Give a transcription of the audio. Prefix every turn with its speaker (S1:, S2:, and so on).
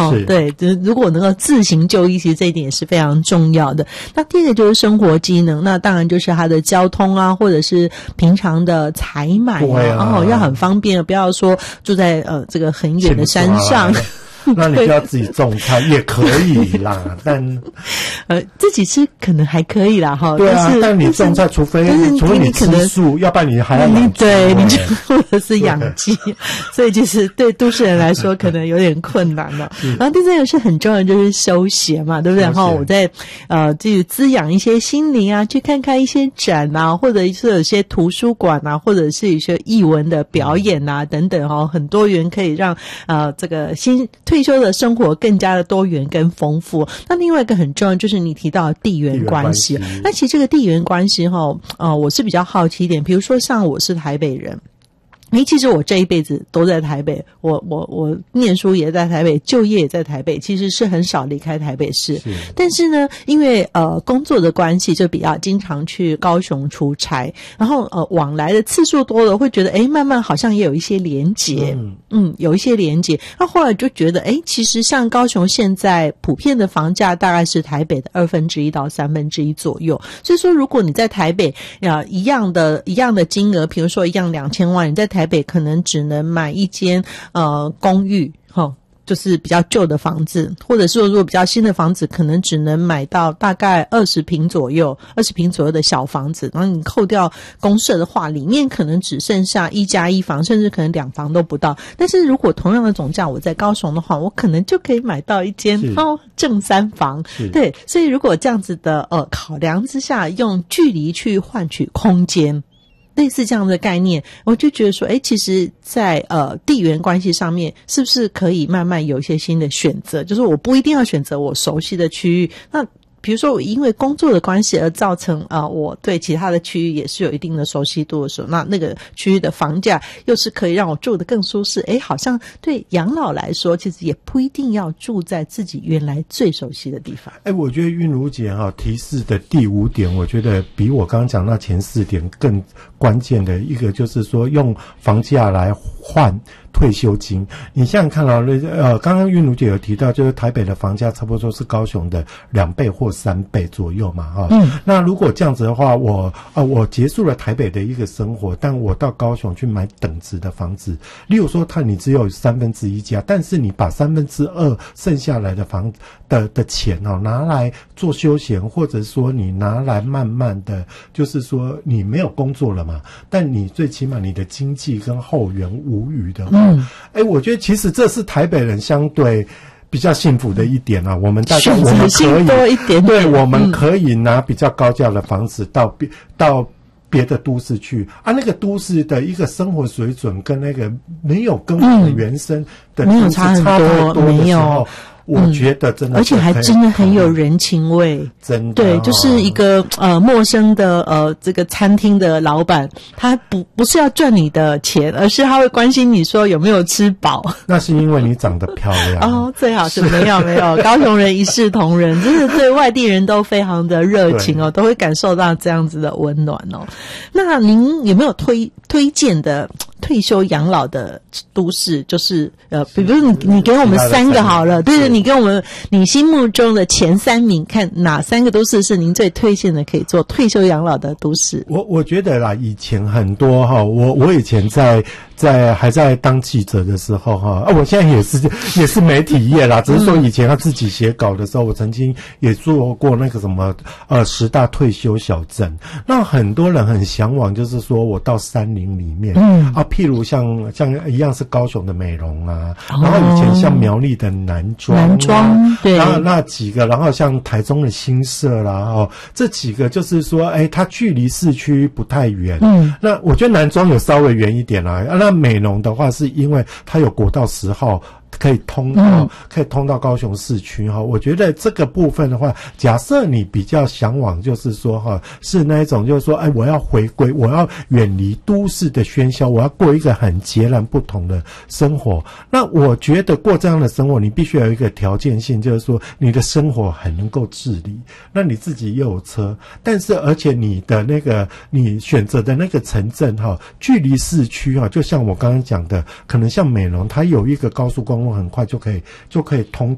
S1: 对，就是如果能够自行就医，其实这一点也是非常重要的。那第二个就是生活机能，那当然就是它的交通啊，或者是平常的采买要很方便，不要说住在这个很远的山上。
S2: 那你就要自己种菜也可以啦，但
S1: 自己吃可能还可以啦哈。
S2: 对啊，但你种菜除非你吃素，要不然你还要养鸡，
S1: 对，你就或者是养鸡，所以其实对都市人来说可能有点困难了。然后第三个是很重要的，就是休闲嘛，对不对？然后我在就滋养一些心灵啊，去看看一些展啊，或者是有些图书馆啊，或者是一些艺文的表演啊等等很多元，可以让这个退休的生活更加的多元跟丰富。那另外一个很重要就是你提到的地缘关系。那其实这个地缘关系我是比较好奇一点，比如说像我是台北人，其实我这一辈子都在台北，我念书也在台北，就业也在台北，其实是很少离开台北市。但是呢，因为工作的关系，就比较经常去高雄出差，然后往来的次数多了，会觉得慢慢好像也有一些连结，有一些连结。那后来就觉得其实像高雄现在普遍的房价大概是台北的1/2到1/3左右，所以说如果你在台北一样的金额，比如说一样2000万，你在台北可能只能买一间公寓就是比较旧的房子，或者说如果比较新的房子可能只能买到大概20平左右的小房子，然后你扣掉公设的话，里面可能只剩下1+1房，甚至可能2房都不到。但是如果同样的总价我在高雄的话，我可能就可以买到一间正3房。对，所以如果这样子的考量之下，用距离去换取空间，类似这样的概念，我就觉得说其实在地缘关系上面是不是可以慢慢有一些新的选择，就是我不一定要选择我熟悉的区域。那比如说我因为工作的关系而造成我对其他的区域也是有一定的熟悉度的时候，那个区域的房价又是可以让我住得更舒适。好像对养老来说其实也不一定要住在自己原来最熟悉的地方。
S2: 我觉得韵如姐提示的第5点，我觉得比我刚刚讲那前4点更关键的一个，就是说用房价来换退休金。你想想看刚刚韵如姐有提到，就是台北的房价差不多是高雄的2倍或3倍左右嘛那如果这样子的话，我结束了台北的一个生活，但我到高雄去买等值的房子，例如说你只有1/3价，但是你把2/3剩下来的房的钱拿来做休闲，或者说你拿来慢慢的，就是说你没有工作了嘛，但你最起码你的经济跟后援无虞的话，我觉得其实这是台北人相对比较幸福的一点我们大家我们可以
S1: 多一点点，
S2: 对，我们可以拿比较高价的房子到别的都市去那个都市的一个生活水准跟那个没有跟我们原生的都市差太多的时候，我觉得真的
S1: 而且还真的很有人情味，
S2: 真的
S1: 对，就是一个陌生的这个餐厅的老板，他不是要赚你的钱，而是他会关心你说有没有吃饱。
S2: 那是因为你长得漂亮
S1: 最好是没有高雄人一视同仁，真的对外地人都非常的热情都会感受到这样子的温暖那您有没有推荐的退休养老的都市？就是比如你给我们3个好了，对，你给我们你心目中的前3名，看哪3个都市是您最推荐的可以做退休养老的都市。
S2: 我觉得啦，以前很多我以前还在当记者的时候我现在也是媒体业啦，只是说以前他自己写稿的时候，我曾经也做过那个什么10大退休小镇。那很多人很向往，就是说我到山林里面譬如像一样是高雄的美容然后以前像苗栗的南庄
S1: 对，
S2: 然后那几个，然后像台中的新社啦这几个就是说它距离市区不太远那我觉得南庄有稍微远一点啦那美容的话是因为它有国道10号可以通到高雄市区我觉得这个部分的话，假设你比较向往就是说是那一种就是说我要回归，我要远离都市的喧嚣，我要过一个很截然不同的生活。那我觉得过这样的生活你必须有一个条件性，就是说你的生活很能够自理，那你自己又有车，但是而且你的那个你选择的那个城镇距离市区就像我刚刚讲的，可能像美浓它有一个高速公路很快就可以通